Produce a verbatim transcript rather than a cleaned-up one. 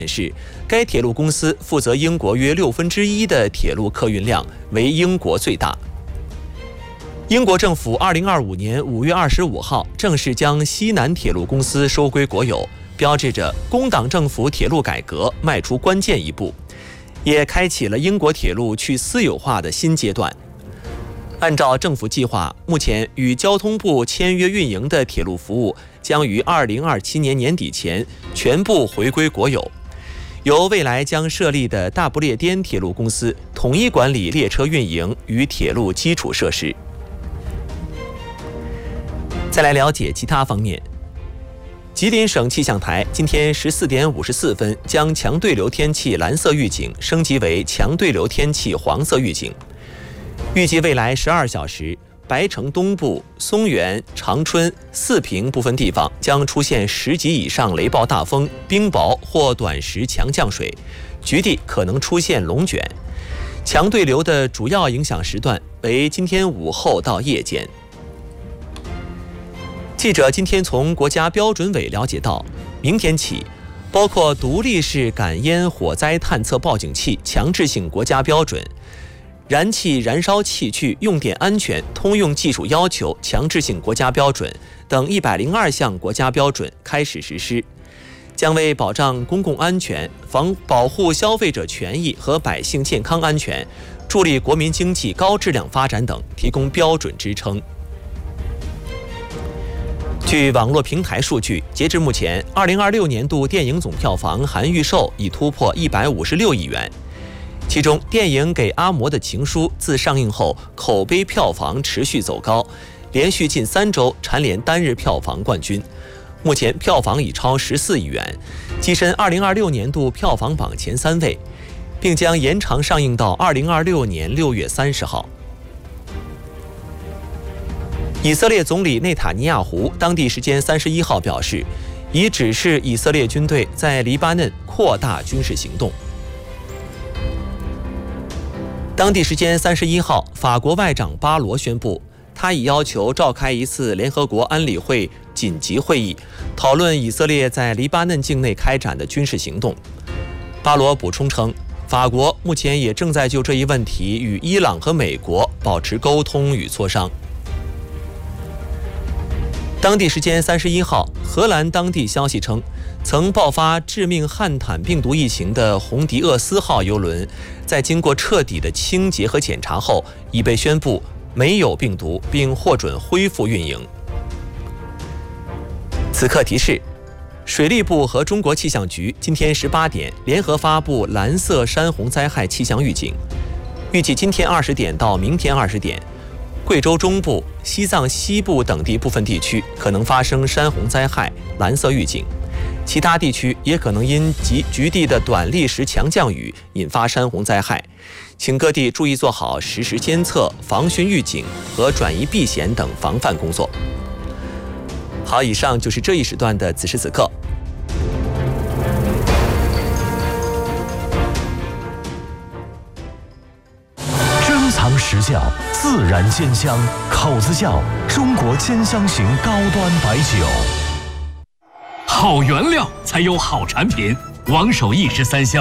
显示，该铁路公司负责英国约六分之一的铁路客运量，为英国最大。英国政府二零二五年五月二十五号正式将西南铁路公司收归国有，标志着工党政府铁路改革迈出关键一步，也开启了英国铁路去私有化的新阶段。按照政府计划，目前与交通部签约运营的铁路服务将于二零二七年年底前全部回归国有。由未来将设立的大不列颠铁路公司统一管理列车运营与铁路基础设施。再来了解其他方面。吉林省气象台今天十四点五十四分将强对流天气蓝色预警升级为强对流天气黄色预警。预计未来十二小时，白城东部、松原、长春、四平部分地方将出现十级以上雷暴大风、冰雹或短时强降水，局地可能出现龙卷。强对流的主要影响时段为今天午后到夜间。记者今天从国家标准委了解到，明天起，包括独立式感烟火灾探测报警器强制性国家标准、燃气燃烧器具用电安全通用技术要求强制性国家标准等一百零二项国家标准开始实施，将为保障公共安全、防保护消费者权益和百姓健康安全、助力国民经济高质量发展等提供标准支撑。据网络平台数据，截至目前，二零二六年度电影总票房含预售已突破一百五十六亿元。其中，电影《给阿嬷的情书》自上映后，口碑票房持续走高，连续近三周蝉联单日票房冠军。目前票房已超十四亿元，跻身二零二六年度票房榜前三位，并将延长上映到二零二六年六月三十号。以色列总理内塔尼亚胡当地时间三十一号表示，已指示以色列军队在黎巴嫩扩大军事行动。当地时间三十一号，法国外长巴罗宣布，他已要求召开一次联合国安理会紧急会议，讨论以色列在黎巴嫩境内开展的军事行动。巴罗补充称，法国目前也正在就这一问题与伊朗和美国保持沟通与磋商。当地时间三十一号，荷兰当地消息称，曾爆发致命汉坦病毒疫情的红迪厄斯号邮轮，在经过彻底的清洁和检查后，已被宣布没有病毒，并获准恢复运营。此刻提示，水利部和中国气象局今天十八点联合发布蓝色山洪灾害气象预警，预计今天二十点到明天二十点，贵州中部、西藏西部等地部分地区可能发生山洪灾害，蓝色预警；其他地区也可能因局局地的短历时强降雨引发山洪灾害，请各地注意做好实时监测、防汛预警和转移避险等防范工作。好，以上就是这一时段的此时此刻。 藏实窖，自然鲜香，口子窖，中国鲜香型高端白酒。 好原料才有好产品，王守一十三香。